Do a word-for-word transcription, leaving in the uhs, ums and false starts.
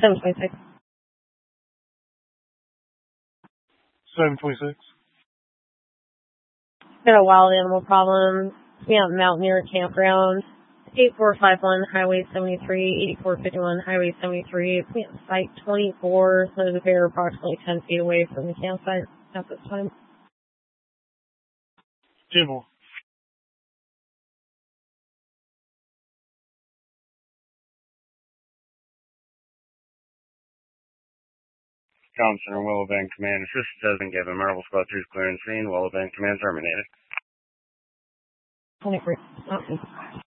seven twenty-six. seven twenty-six. Got a wild animal problem. We have Mountaineer Campground. eight four five one Highway seventy-three, eighty-four fifty-one Highway seventy-three. We have Site twenty-four, so the bear approximately ten feet away from the campsite at this time. ten more. Comm Center, Willow Bend Command. Assist doesn't give a Marble Squad through clearance scene. Willow Bend Command terminated. twenty-three. Okay.